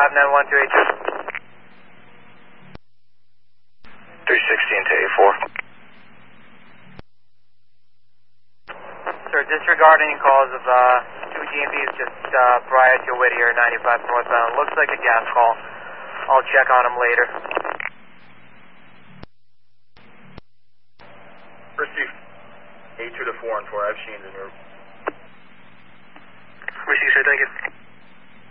591-282. 316 to A4. Sir, disregard any calls of two DMVs just prior to Whittier 95 northbound. Looks like a gas call. I'll check on them later. Received. A2 to 4 and 4. I have Sheens in your. Received, sir. Thank you.